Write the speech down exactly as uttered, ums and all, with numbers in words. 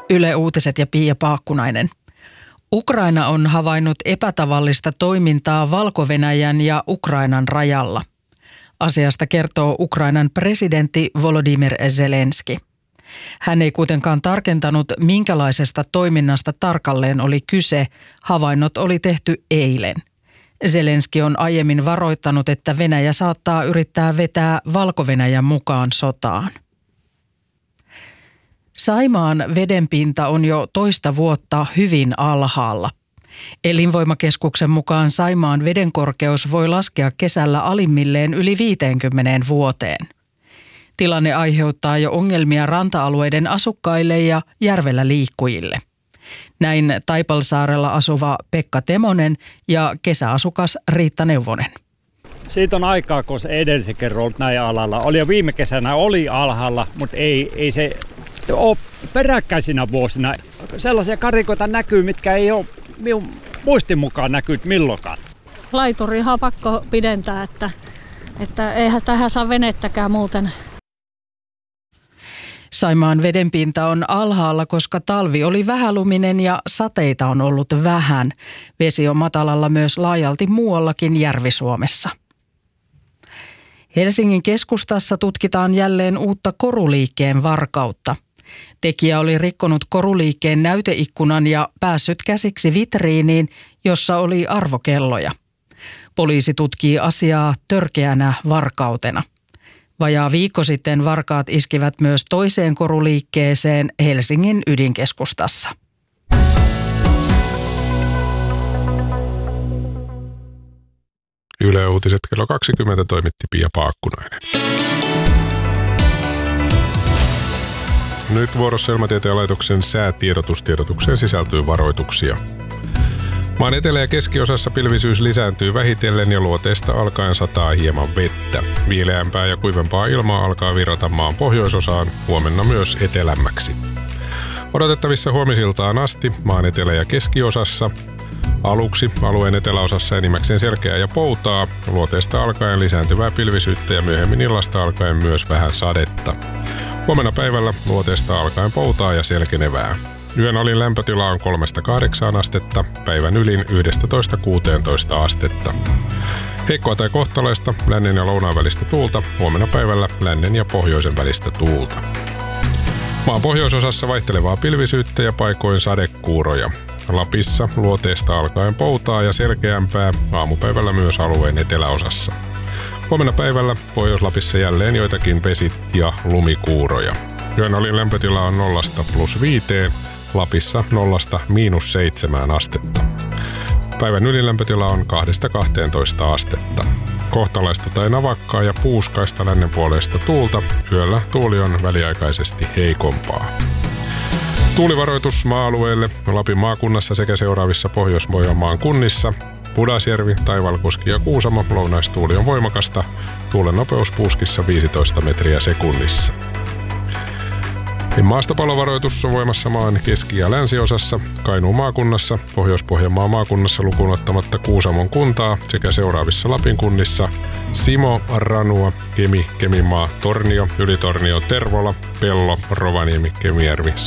Yle Uutiset ja Pia Paakkunainen. Ukraina on havainnut epätavallista toimintaa Valko-Venäjän ja Ukrainan rajalla. Asiasta kertoo Ukrainan presidentti Volodymyr Zelenski. Hän ei kuitenkaan tarkentanut, minkälaisesta toiminnasta tarkalleen oli kyse. Havainnot oli tehty eilen. Zelenski on aiemmin varoittanut, että Venäjä saattaa yrittää vetää Valko-Venäjän mukaan sotaan. Saimaan vedenpinta on jo toista vuotta hyvin alhaalla. Elinvoimakeskuksen mukaan Saimaan vedenkorkeus voi laskea kesällä alimmilleen yli viiteenkymmeneen vuoteen. Tilanne aiheuttaa jo ongelmia ranta-alueiden asukkaille ja järvellä liikkujille. Näin Taipalsaarella asuva Pekka Temonen ja kesäasukas Riitta Neuvonen. Siitä on aikaa, kun se edellisen kerran ollut näin alhaalla. Oli jo viime kesänä oli alhaalla, mutta ei, ei se ole peräkkäisinä vuosina. Sellaisia karikoita näkyy, mitkä ei ole minun muistin mukaan näkynyt milloinkaan. Laiturihan on pakko pidentää, että, että eihän tähän saa venettäkään muuten. Saimaan vedenpinta on alhaalla, koska talvi oli vähäluminen ja sateita on ollut vähän. Vesi on matalalla myös laajalti muuallakin Järvi-Suomessa. Helsingin keskustassa tutkitaan jälleen uutta koruliikkeen varkautta. Tekijä oli rikkonut koruliikkeen näyteikkunan ja päässyt käsiksi vitriiniin, jossa oli arvokelloja. Poliisi tutkii asiaa törkeänä varkautena. Vajaa viikko sitten varkaat iskivät myös toiseen koruliikkeeseen Helsingin ydinkeskustassa. Yle Uutiset kello kaksikymmentä toimitti Pia Paakkunainen. Nyt vuorossa Ilmatieteen laitoksen säätiedotustiedotukseen sisältyy varoituksia. Maan etelä- ja keskiosassa pilvisyys lisääntyy vähitellen ja luoteesta alkaen sataa hieman vettä. Viileämpää ja kuivempaa ilmaa alkaa virrata maan pohjoisosaan, huomenna myös etelämmäksi. Odotettavissa huomisiltaan asti maan etelä- ja keskiosassa. Aluksi alueen eteläosassa enimmäkseen selkeää ja poutaa, luoteesta alkaen lisääntyvää pilvisyyttä ja myöhemmin illasta alkaen myös vähän sadetta. Huomenna päivällä luoteesta alkaen poutaa ja selkenevää. Yön alin lämpötila on kolmesta kahdeksaan astetta, päivän ylin yhdestätoista kuuteentoista astetta. Heikkoa tai kohtalaista lännen ja lounaan välistä tuulta, huomenna päivällä lännen ja pohjoisen välistä tuulta. Maan pohjoisosassa vaihtelevaa pilvisyyttä ja paikoin sadekuuroja. Lapissa luoteesta alkaen poutaa ja selkeämpää, aamupäivällä myös alueen eteläosassa. Huomenna päivällä Pohjois-Lapissa jälleen joitakin vesit- ja lumikuuroja. Yön alin lämpötila on nollasta plus viiteen, Lapissa nollasta miinus seitsemään astetta. Päivän ylilämpötila on kahdesta kahteentoista astetta. Kohtalaista tai navakkaa ja puuskaista lännenpuoleista tuulta, yöllä tuuli on väliaikaisesti heikompaa. Tuulivaroitus maa-alueelle Lapin maakunnassa sekä seuraavissa Pohjois-Pohjanmaan kunnissa. Pudasjärvi, Taivalkoski ja Kuusamo, lounaistuuli on voimakasta, tuulen nopeus puuskissa viisitoista metriä sekunnissa. Maastopallovaroitus on voimassa maan keski- ja länsiosassa, Kainuun maakunnassa, Pohjois-Pohjanmaan maakunnassa lukuun ottamatta Kuusamon kuntaa sekä seuraavissa Lapin kunnissa Simo, Ranua, Kemi, Keminmaa, Tornio, Ylitornio, Tervola, Pello, Rovaniemi, Kemijärvi,